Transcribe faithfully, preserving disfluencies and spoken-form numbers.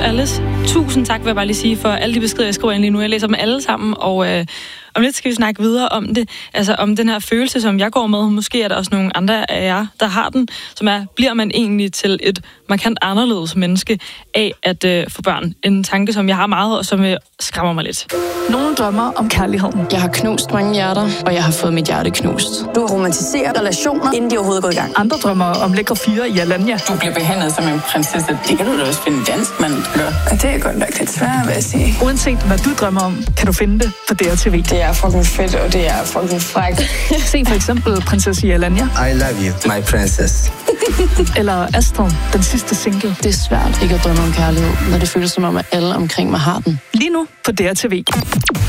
Alice. Tusind tak, vil jeg bare lige sige, for alle de beskeder, jeg skriver ind lige nu. Jeg læser dem alle sammen, og øh, om lidt skal vi snakke videre om det. Altså om den her følelse, som jeg går med. Måske er der også nogle andre af jer, der har den, som er, bliver man egentlig til et markant anderledes menneske af at øh, få børn? En tanke, som jeg har meget, og som øh, skræmmer mig lidt. Nogle drømmer om kærligheden. Jeg har knust mange hjerter, og jeg har fået mit hjerte knust. Du romantiserer relationer, inden de overhovedet går i gang. Andre drømmer om lækre fyre i Alanya. Du bliver behandlet som en prinsesse. Det kan du da også finde dansk, mand gør. Og det er godt nok lidt svært, vil jeg sige. Uanset hvad du drømmer om, kan du finde det på D R T V. Det er fucking fedt, og det er fucking frækt. Se for eksempel Prinsesse i Alanya. I love you, my princess. Eller Astrid, den sidste single. Det er svært ikke at drømme om kærlighed, når det føles som om, at alle omkring mig har den. Lige nu på D R T V.